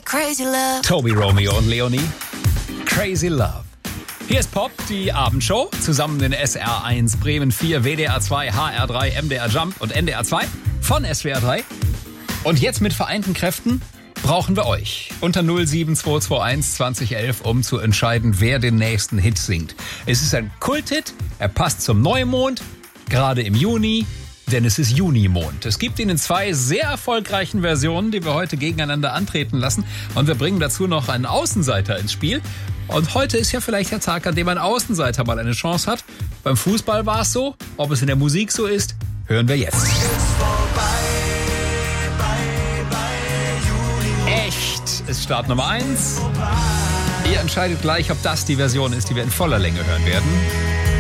Crazy Love. Toby Romeo und Leonie. Crazy Love. Hier ist Pop, die Abendshow. Zusammen in SR1, Bremen 4, WDR 2, HR3, MDR Jump und NDR 2 von SWR 3. Und jetzt mit vereinten Kräften brauchen wir euch. Unter 07221 2011, um zu entscheiden, wer den nächsten Hit singt. Es ist ein Kulthit, er passt zum Neumond, gerade im Juni, denn es ist Junimond. Es gibt ihn in 2 sehr erfolgreichen Versionen, die wir heute gegeneinander antreten lassen. Und wir bringen dazu noch einen Außenseiter ins Spiel. Und heute ist ja vielleicht der Tag, an dem ein Außenseiter mal eine Chance hat. Beim Fußball war es so. Ob es in der Musik so ist, hören wir jetzt. Echt ist Start Nummer 1. Ihr entscheidet gleich, ob das die Version ist, die wir in voller Länge hören werden.